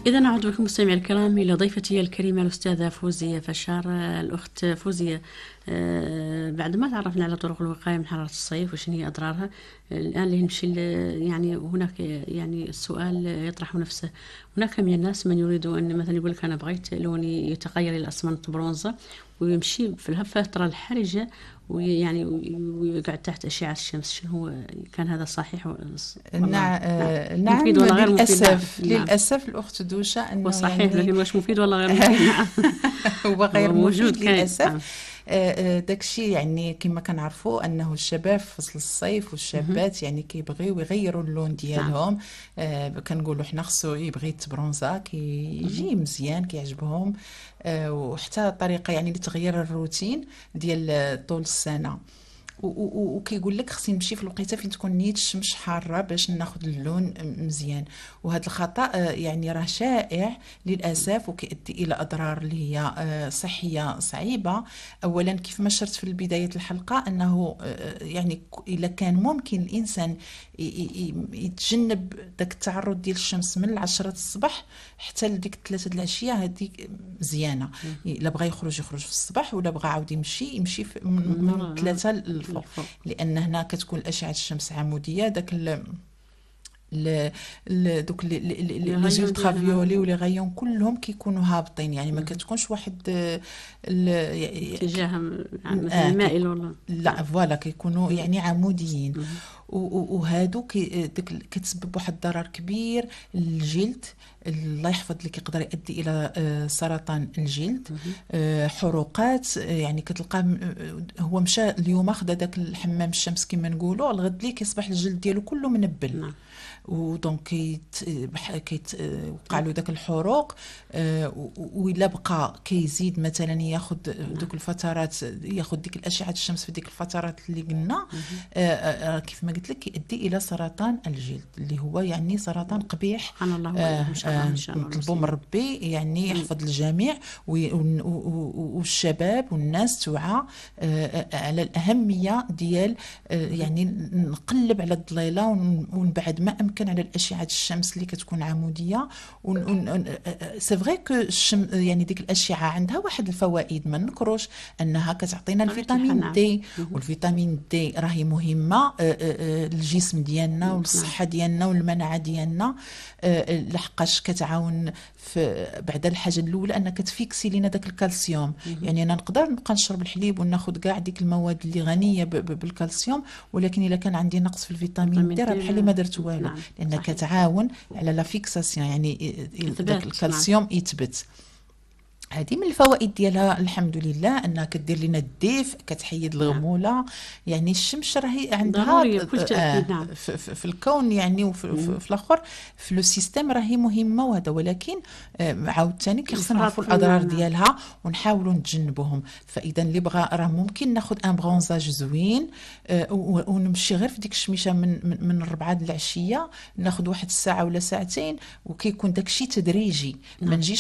إذا نعود بكم مستمعي الكرام إلى ضيفتي الكريمة الأستاذة فوزية فشار. الأخت فوزية، بعد ما تعرفنا على طرق الوقاية من حرارة الصيف وشنو هي أضرارها، الآن اللي نمشي يعني هناك يعني السؤال يطرح نفسه. هناك من الناس من يريد أن مثلا يقول لك أنا بغيت لوني يتغير إلى أسمنت برونزة، ويمشي في الفترة الحرجة ويعني ويقعد تحت أشعة الشمس. شنو هو، كان هذا صحيح؟ نعم مفيد ولا غير مفيد؟ للأسف نعم. للأسف الأخت دوشة هو أنه صحيح، يعني لكن واش مفيد ولا غير مفيد؟ نعم. هو غير موجود مفيد كاين. للأسف. داكشي يعني كما كنعرفوا أنه الشباب في فصل الصيف والشابات يعني كيبغيو يغيروا اللون ديالهم. كنقولوا حنا خصو يبغي يتبرونزا كيجي مزيان كيعجبهم. وحتى طريقة يعني لتغيير الروتين ديال طول السنة. وكيقول لك خصني نمشي في الوقيته فين تكون نيت الشمس حاره باش ناخذ اللون مزيان. وهذا الخطا يعني راه شائع للاسف وكيؤدي الى اضرار اللي هي صحيه صعيبه. اولا كيف ما شرت في بدايه الحلقه انه يعني الا كان ممكن الانسان يتجنب داك التعرض ديال الشمس من 10 الصباح حتى لديك 3 العشيه، هذه مزيانه. الا بغى يخرج في الصباح، ولا بغى عاود يمشي من 3 الفوق، لان هنا كتكون الاشعه الشمس عموديه. داك دوك لي زولترافيولي ولي غايون كلهم كيكونوا هابطين، يعني ما كتكونش واحد اتجاه مثلا مائل ولا لا فوالا كيكونوا يعني عموديين. وهادو كتسبب واحد الضرر كبير للجلد. الله يحفظ لك يقدر يؤدي الى سرطان الجلد، حروقات. يعني كتلقى هو مشى اليوم اخذ داك الحمام الشمس كما نقولوا، الغد ليه كيصبح الجلد ديالو كله منبل. ودونك كيتوقع له داك الحروق. وإلا بقى كيزيد مثلا ياخذ دوك الفترات، ياخذ ديك الاشعه الشمس في ديك الفترات اللي قلنا، كيف ما قلت لك كيؤدي الى سرطان الجلد اللي هو يعني سرطان قبيح. سبحان الله. نطلبوا من ربي يعني يحفظ الجميع والشباب والناس توعى على الأهمية ديال يعني نقلب على الظليلة ونبعد ما أمكن على الأشعة الشمس اللي كتكون عمودية. سي فري كو يعني ديك الأشعة عندها واحد الفوائد ما نكروش، أنها كتعطينا الفيتامين دي، والفيتامين دي راهي مهمة للجسم ديالنا والصحة ديالنا والمناعة ديالنا، لحقاش كتعاون في بعد الحاجه الاولى انها كتفيكسي لينا داك الكالسيوم. يعني انا نقدر نبقى نشرب الحليب وناخذ كاع ديك المواد اللي غنيه بالكالسيوم، ولكن الا كان عندي نقص في الفيتامين دي راه بحال اللي ما درت والو، لانها كتعاون على لا فيكساسيون، يعني داك الكالسيوم يثبت. هذه من الفوائد ديالها الحمد لله انها كدير لنا الدفء، كتحيد الغموله. يعني الشمس راهي عندها في الكون يعني وفي الاخر في لو سيستيم راهي مهمه وهذا، ولكن عاوتاني خصنا نعرفوا الاضرار ديالها ونحاولوا نتجنبوهم. فاذا اللي بغى راه ممكن ناخذ ان برونزاج زوين ونمشي غير في ديك الشميشه من 4 العشيه، ناخذ واحد الساعه ولا ساعتين، وكيكون داكشي تدريجي. ما نجيش